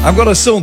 Agora são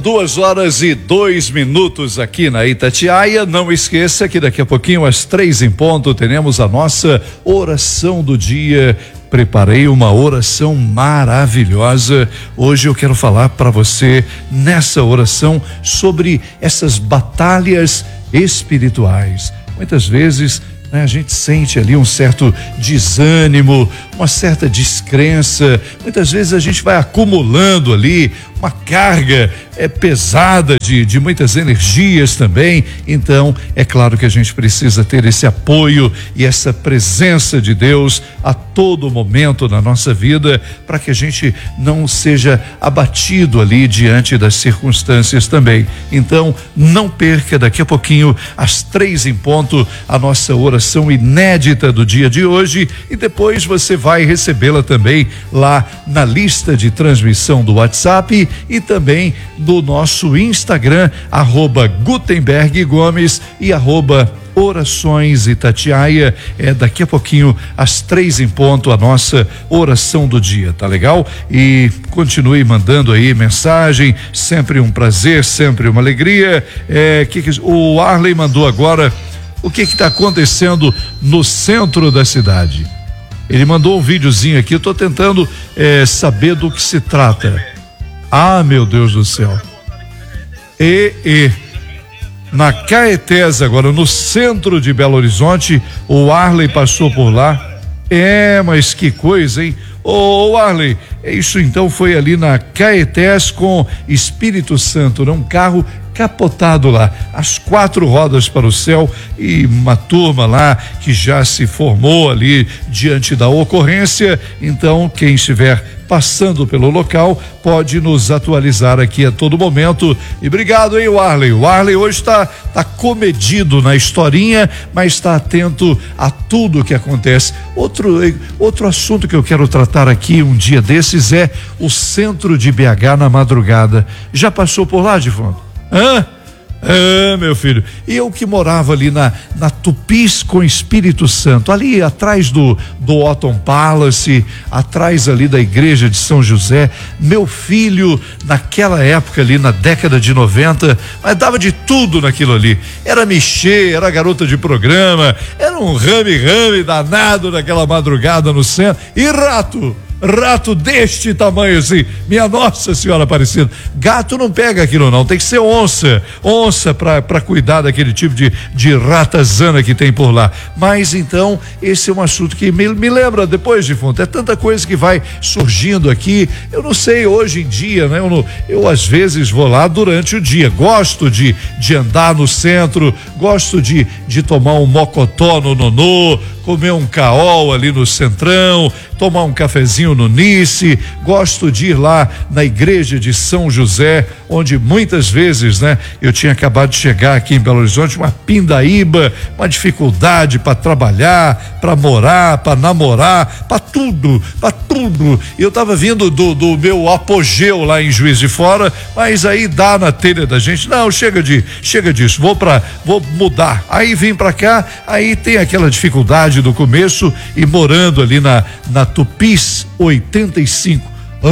2h02 aqui na Itatiaia. Não esqueça que daqui a pouquinho, às 3h, teremos a nossa oração do dia. Preparei uma oração maravilhosa. Hoje eu quero falar para você nessa oração sobre essas batalhas espirituais. Muitas vezes a gente sente ali um certo desânimo, uma certa descrença. Muitas vezes a gente vai acumulando ali uma carga pesada de muitas energias também. Então é claro que a gente precisa ter esse apoio e essa presença de Deus a todo momento na nossa vida, para que a gente não seja abatido ali diante das circunstâncias também. Então não perca daqui a pouquinho, às 3h, a nossa oração inédita do dia de hoje, e depois você vai recebê-la também lá na lista de transmissão do WhatsApp e também do nosso Instagram, @Gutenberg Gomes e @Orações Itatiaia. Daqui a pouquinho, às 3h, a nossa oração do dia, tá legal? E continue mandando aí mensagem, sempre um prazer, sempre uma alegria. O Arley mandou agora o que está acontecendo no centro da cidade. Ele mandou um videozinho aqui, eu tô tentando saber do que se trata. Ah, meu Deus do céu. Na Caetés, agora no centro de Belo Horizonte, o Arley passou por lá. Mas que coisa, hein? Ô Arley, isso então foi ali na Caetés com Espírito Santo, né? Um carro capotado lá, as 4 rodas para o céu, e uma turma lá que já se formou ali diante da ocorrência. Então quem estiver passando pelo local pode nos atualizar aqui a todo momento. E obrigado, hein, Arley. O Arley hoje tá comedido na historinha, mas está atento a tudo que acontece. Outro assunto que eu quero tratar aqui um dia desses é o centro de BH na madrugada. Já passou por lá, Difundo? Meu filho, eu que morava ali na Tupis com Espírito Santo, ali atrás do Otton Palace, atrás ali da igreja de São José, meu filho, naquela época ali, na década de 90, mas dava de tudo naquilo ali. Era mexer, era garota de programa, era um rame danado naquela madrugada no centro, e rato deste tamanho assim, minha Nossa Senhora Aparecida. Gato não pega aquilo não, tem que ser onça para cuidar daquele tipo de ratazana que tem por lá. Mas então esse é um assunto que me lembra depois, Difunto, é tanta coisa que vai surgindo aqui. Eu não sei, hoje em dia, né? Eu às vezes vou lá durante o dia, gosto de andar no centro, gosto de tomar um mocotó no Nonô, comer um caol ali no Centrão, tomar um cafezinho no Nice. Gosto de ir lá na igreja de São José, onde muitas vezes, né, eu tinha acabado de chegar aqui em Belo Horizonte, uma pindaíba, uma dificuldade para trabalhar, para morar, para namorar, para tudo. Eu estava vindo do meu apogeu lá em Juiz de Fora, mas aí dá na telha da gente. Não, chega disso, vou mudar. Aí vim para cá, aí tem aquela dificuldade do começo, e morando ali na Tupis 85,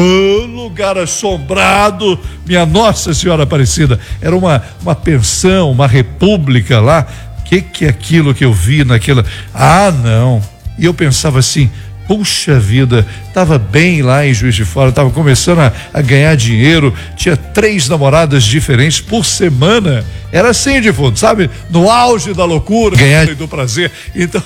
lugar assombrado, minha Nossa Senhora Aparecida, era uma pensão, uma república lá. Que é aquilo que eu vi naquela? Não. E eu pensava assim, puxa vida, estava bem lá em Juiz de Fora, estava começando a ganhar dinheiro, tinha 3 namoradas diferentes por semana. Era assim, de fundo, sabe? No auge da loucura, ganhar do prazer. Então,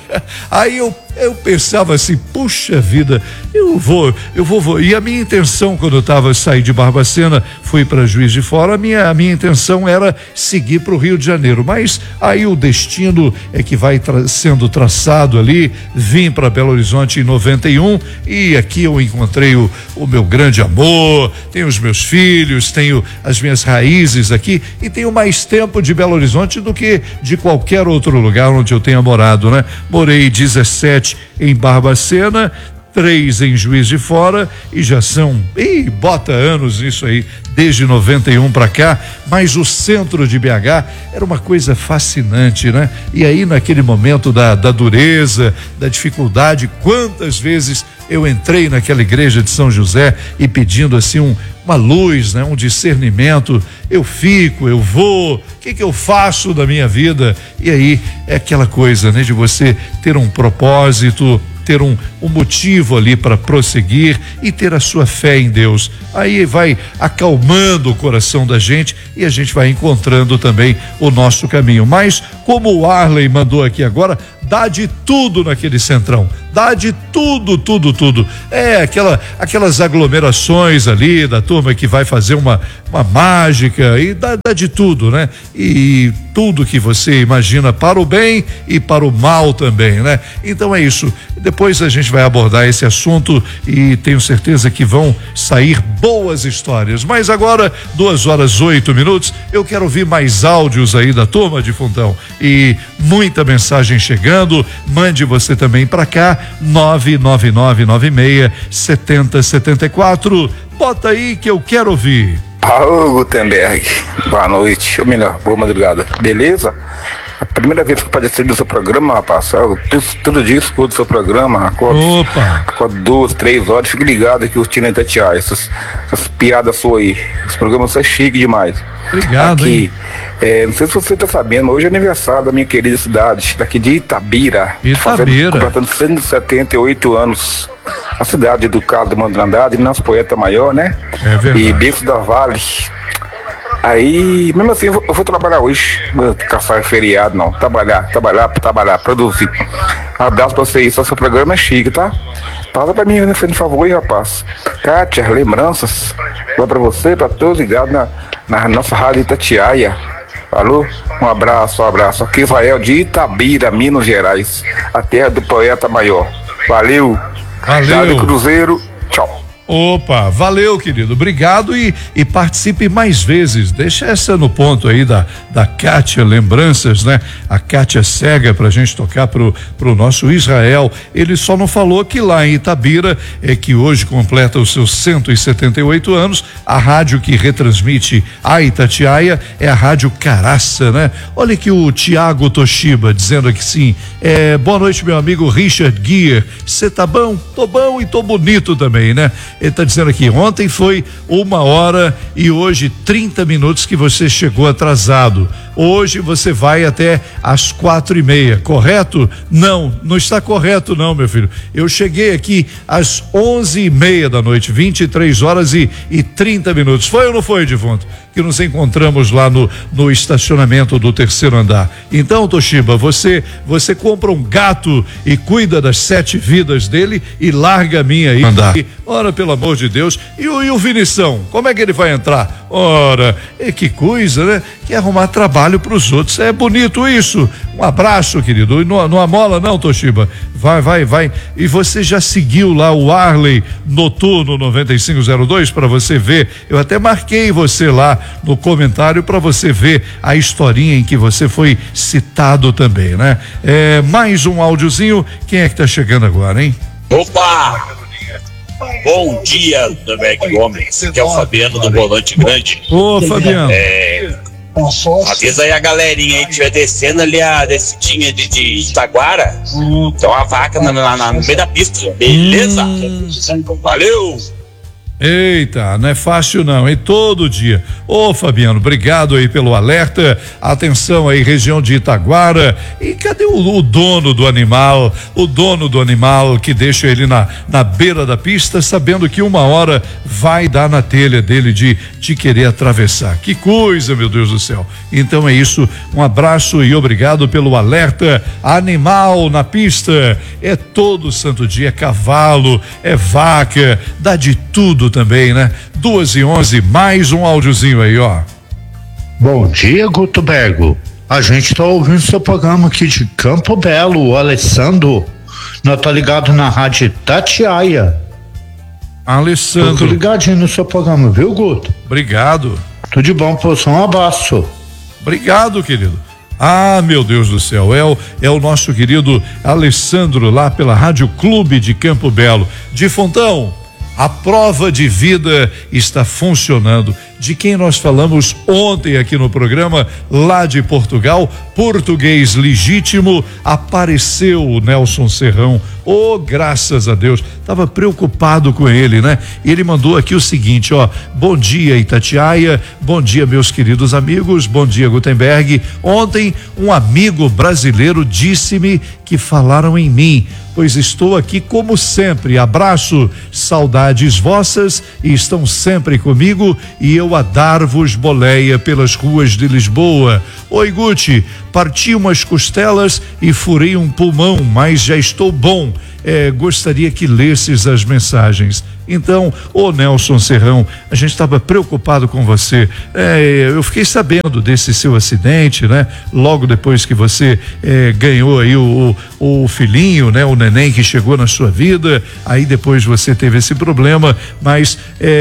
aí eu pensava assim, puxa vida, eu vou. E a minha intenção, quando eu saí de Barbacena, fui para Juiz de Fora, a minha intenção era seguir para o Rio de Janeiro, mas aí o destino é que vai sendo traçado ali. Vim para Belo Horizonte em 91, e aqui eu encontrei o meu grande amor, tenho os meus filhos, tenho as minhas raízes aqui, e tenho mais tempo de Belo Horizonte do que de qualquer outro lugar onde eu tenha morado, né? Morei 17 em Barbacena, 3 em Juiz de Fora, e já são, bota anos nisso aí, desde 91 para cá. Mas o centro de BH era uma coisa fascinante, né? E aí naquele momento da dureza, da dificuldade, quantas vezes eu entrei naquela igreja de São José e pedindo assim uma luz, né? Um discernimento, eu fico, eu vou, o que eu faço da minha vida? E aí é aquela coisa, né? De você ter um propósito, ter um motivo ali para prosseguir e ter a sua fé em Deus. Aí vai acalmando o coração da gente e a gente vai encontrando também o nosso caminho. Mas como o Arley mandou aqui agora, dá de tudo naquele centrão, dá de tudo. É aquelas aglomerações ali da turma que vai fazer uma mágica e dá de tudo, né? E tudo que você imagina para o bem e para o mal também, né? Então é isso. Depois a gente vai abordar esse assunto e tenho certeza que vão sair boas histórias. Mas agora, 2h08, eu quero ouvir mais áudios aí da turma de Funtão e muita mensagem chegando. Mande você também para cá, 999967074. Bota aí que eu quero ouvir. Alô, Gutenberg, boa noite, ou melhor, boa madrugada, beleza? A primeira vez que eu participei do seu programa, rapaz, eu todo dia escuto o seu programa, acordo 2, 3 horas, fico ligado aqui curtindo Itatiaia, essas piadas suas aí, esse programa é chique demais. Obrigado, aqui, não sei se você está sabendo, hoje é aniversário da minha querida cidade, daqui de Itabira. Completando 178 anos. A cidade do Carlos de Andrade, nosso poeta maior, né? É verdade. E Beco da Vale. Aí, mesmo assim, eu vou trabalhar hoje. Não vou caçar feriado, não. Trabalhar, produzir. Abraço pra vocês. O seu programa é chique, tá? Fala pra mim, por favor, aí, rapaz. Kátia, lembranças. Vai pra você, pra todos ligados na nossa rádio Itatiaia. Falou? Um abraço. Aqui Israel de Itabira, Minas Gerais. A terra do poeta maior. Valeu. Valeu. Cruzeiro. Tchau. Opa, valeu, querido, obrigado e participe mais vezes. Deixa essa no ponto aí da Kátia Lembranças, né? A Kátia Cega pra gente tocar pro nosso Israel. Ele só não falou que lá em Itabira que hoje completa os seus 178 anos, a rádio que retransmite a Itatiaia é a Rádio Caraça, né? Olha aqui o Tiago Toshiba dizendo aqui sim, boa noite, meu amigo Richard Guier, você tá bom? Tô bom e tô bonito também, né? Ele está dizendo aqui, ontem foi 1h e hoje 30 minutos que você chegou atrasado. Hoje você vai até às 4h30, correto? Não está correto não, meu filho. Eu cheguei aqui às 11h30 da noite, 23h30. Foi ou não foi, defunto? Que nos encontramos lá no estacionamento do 3º andar. Então, Toshiba, você compra um gato e cuida das 7 vidas dele e larga a minha aí. Ora, pelo amor de Deus. E o Vinição, como é que ele vai entrar? Ora, que coisa, né? Quer arrumar trabalho para os outros. É bonito isso. Um abraço, querido. Não amola não, Toshiba. Vai. E você já seguiu lá o Arley Noturno 9502 para você ver? Eu até marquei você lá no comentário para você ver a historinha em que você foi citado também, né? Mais um áudiozinho. Quem é que tá chegando agora, hein? Opa! Bom dia, Domecq Gomes. Aqui é o Fabiano do Volante Grande. Ô, Fabiano. Avisa aí a galerinha aí que estiver descendo ali a descidinha de Itaguara. Tem uma vaca no meio da pista, beleza? Valeu! Eita, não é fácil não, hein? Todo dia. Ô, Fabiano, obrigado aí pelo alerta. Atenção aí, região de Itaguara. E cadê o dono do animal? O dono do animal que deixa ele na beira da pista, sabendo que 1h vai dar na telha dele de querer atravessar. Que coisa, meu Deus do céu. Então é isso. Um abraço e obrigado pelo alerta. Animal na pista. É todo santo dia, é cavalo, é vaca, dá de tudo também, né? 2h11, mais um áudiozinho aí, ó. Bom dia, Gutenberg. A gente tá ouvindo seu programa aqui de Campo Belo, o Alessandro. Nós tá ligado na rádio Itatiaia. Alessandro. Tô ligadinho no seu programa, viu, Guto? Obrigado. Tudo de bom, professor. Um abraço. Obrigado, querido. Ah, meu Deus do céu, é o nosso querido Alessandro lá pela Rádio Clube de Campo Belo. De Fontão, a prova de vida está funcionando. de quem nós falamos ontem aqui no programa, lá de Portugal, português legítimo, apareceu o Nelson Serrão. Oh, graças a Deus, estava preocupado com ele, né? E ele mandou aqui o seguinte, ó: bom dia, Itatiaia, bom dia, meus queridos amigos, bom dia, Gutenberg. Ontem um amigo brasileiro disse-me que falaram em mim, pois estou aqui como sempre. Abraço, saudades vossas, e estão sempre comigo, e eu a dar-vos boleia pelas ruas de Lisboa. Oi, Guti, parti umas costelas e furei um pulmão, mas já estou bom. Gostaria que lesses as mensagens. Então, ô Nelson Serrão, a gente estava preocupado com você. Eu fiquei sabendo desse seu acidente, né? Logo depois que você ganhou aí o filhinho, né? O neném que chegou na sua vida, aí depois você teve esse problema, mas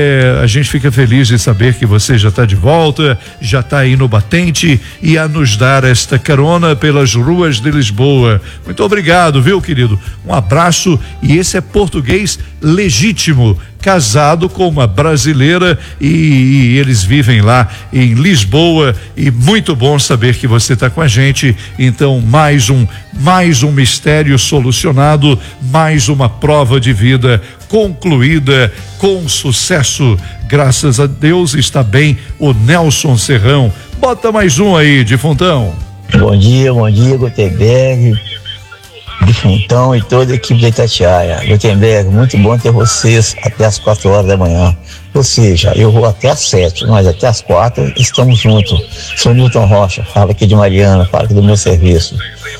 a gente fica feliz de saber que você já está de volta, já está aí no batente e a nos dar esta carona pelas ruas de Lisboa. Muito obrigado, viu, querido? Um abraço. E esse é português legítimo, casado com uma brasileira, e eles vivem lá em Lisboa, e muito bom saber que você está com a gente. Então, mais um mistério solucionado, mais uma prova de vida concluída com sucesso. Graças a Deus está bem o Nelson Serrão. Bota mais um aí, Defuntão. Bom dia, Gutenberg, Defuntão e toda a equipe da Itatiaia. Gutenberg, muito bom ter vocês até as 4 horas da manhã. Ou seja, eu vou até às 7, mas até às 4 estamos juntos. Sou Newton Rocha, falo aqui de Mariana, falo aqui do meu serviço.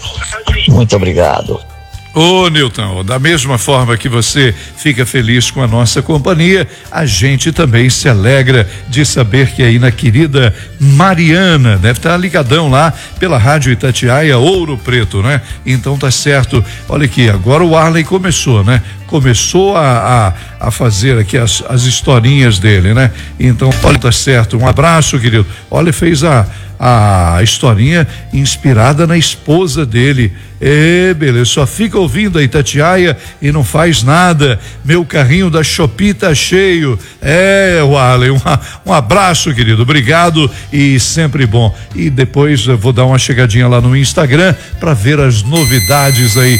Muito obrigado. Ô, Nilton, da mesma forma que você fica feliz com a nossa companhia, a gente também se alegra de saber que aí na querida Mariana, deve estar ligadão lá pela Rádio Itatiaia Ouro Preto, né? Então tá certo. Olha aqui, agora o Arley começou, né? Começou a fazer aqui as historinhas dele, né? Então, olha, tá certo. Um abraço, querido. Olha, fez a historinha inspirada na esposa dele. Beleza, só fica ouvindo a Itatiaia e não faz nada. Meu carrinho da Shopee tá cheio. Arley, um abraço, querido. Obrigado e sempre bom. E depois eu vou dar uma chegadinha lá no Instagram para ver as novidades aí.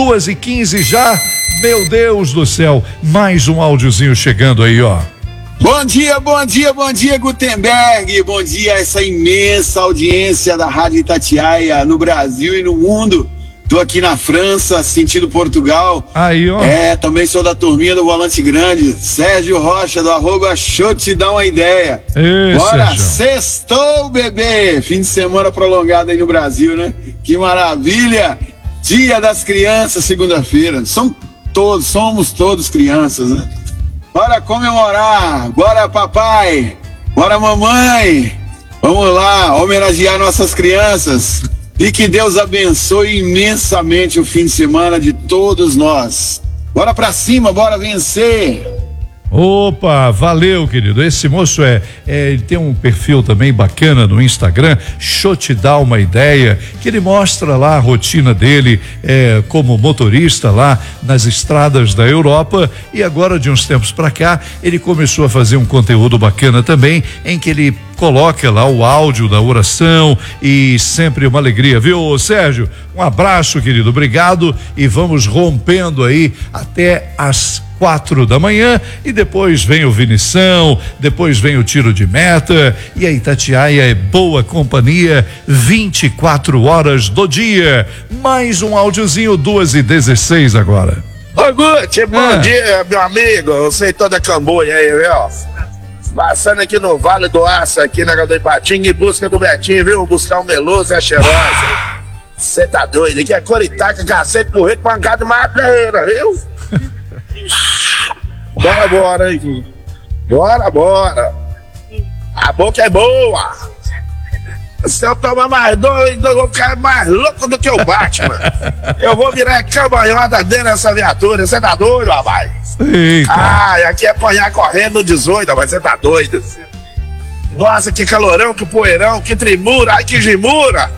2h15 já. Meu Deus do céu, mais um áudiozinho chegando aí, ó. Bom dia, Gutenberg. Bom dia a essa imensa audiência da Rádio Itatiaia no Brasil e no mundo. Tô aqui na França, sentido Portugal. Aí, ó. Também sou da turminha do Volante Grande. Sérgio Rocha, do @Show Te Dá Uma Ideia. Bora, Sérgio. sextou, bebê. Fim de semana prolongado aí no Brasil, né? Que maravilha. Dia das Crianças, segunda-feira. Somos todos crianças, né? Bora comemorar, bora papai, bora mamãe, vamos lá homenagear nossas crianças e que Deus abençoe imensamente o fim de semana de todos nós. Bora pra cima, bora vencer. Opa, valeu, querido. Esse moço ele tem um perfil também bacana no Instagram, Show Te Dá Uma Ideia, que ele mostra lá a rotina dele como motorista lá nas estradas da Europa, e agora de uns tempos pra cá ele começou a fazer um conteúdo bacana também, em que ele coloca lá o áudio da oração, e sempre uma alegria, viu, Sérgio? Um abraço, querido, obrigado, e vamos rompendo aí até às 4 da manhã, e depois vem o Vinição, depois vem o tiro de meta, e a Itatiaia é boa companhia 24 horas do dia. Mais um áudiozinho, 2h16 agora. Ô Guti, bom dia, meu amigo. Eu sei toda a cambuia aí, viu? Passando aqui no Vale do Aço, aqui na Galdem Patinga, em busca do Betinho, viu? Buscar um meloso e a cheirosa. Você tá doido? Aqui é Coritaca, cacete, porrete, pancada de madeira, viu? Bora, hein? Bora. A boca é boa. Se eu tomar mais doido, eu vou ficar mais louco do que o Batman. Eu vou virar cambanhota dentro dessa viatura. Você tá doido, rapaz? Eita. Aqui é apanhar correndo no 18, rapaz. Você tá doido? Nossa, que calorão, que poeirão, que trimura, ai, que gimura.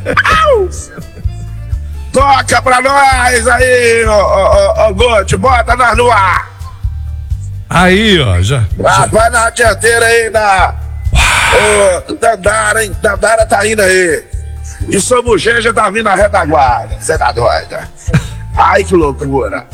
Toca pra nós aí, ô Guti, bota nós no ar. Aí, ó, já. Vai na dianteira aí Ô, Dandara, hein? Dandara tá indo aí. E sua mulher já tá vindo na retaguarda. Você tá doida? Ai, que loucura.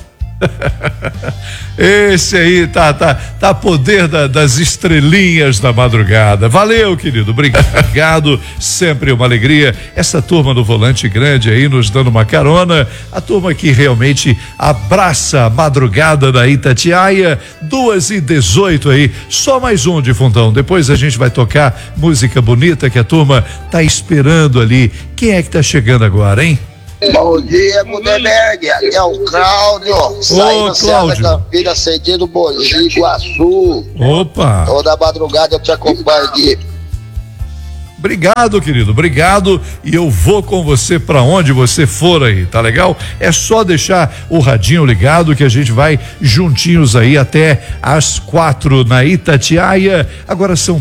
Esse aí tá poder das estrelinhas da madrugada. Valeu, querido, obrigado, sempre uma alegria. Essa turma do Volante Grande aí nos dando uma carona, a turma que realmente abraça a madrugada da Itatiaia, 2h18 aí, só mais um de fundão, depois a gente vai tocar música bonita que a turma tá esperando ali. Quem é que tá chegando agora, hein? Bom dia, Gutenberg. Aqui é o Cláudio. Saindo Serra Campina, sentido Mogi Guaçu. Opa! Toda madrugada eu te acompanho aqui. Obrigado, querido, obrigado, e eu vou com você pra onde você for aí, tá legal? É só deixar o radinho ligado que a gente vai juntinhos aí até às 4 na Itatiaia. Agora são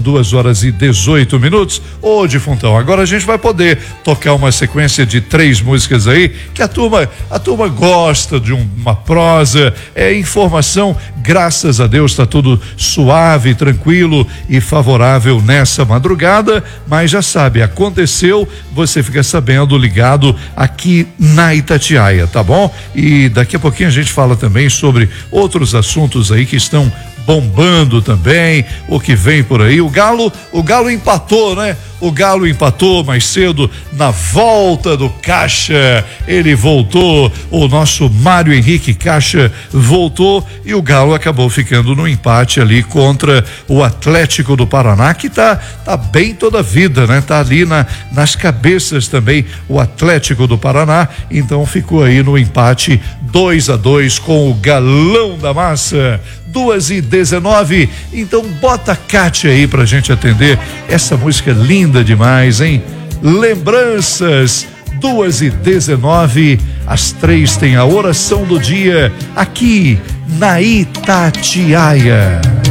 2h18. Ô, Defuntão, agora a gente vai poder tocar uma sequência de 3 músicas aí que a turma gosta de uma prosa, informação, graças a Deus tá tudo suave, tranquilo e favorável nessa madrugada, mas já sabe, aconteceu, você fica sabendo, ligado aqui na Itatiaia, tá bom? E daqui a pouquinho a gente fala também sobre outros assuntos aí que estão bombando também, o que vem por aí. O Galo empatou, né? O Galo empatou mais cedo na volta do Caixa. Ele voltou, o nosso Mário Henrique Caixa voltou e o Galo acabou ficando no empate ali contra o Atlético do Paraná, que tá bem toda a vida, né? Tá ali nas cabeças também o Atlético do Paraná, então ficou aí no empate 2-2 com o Galão da Massa. 2h19, então bota a Kátia aí pra gente atender essa música linda demais, hein? Lembranças, 2h19, às 3 tem a oração do dia aqui na Itatiaia.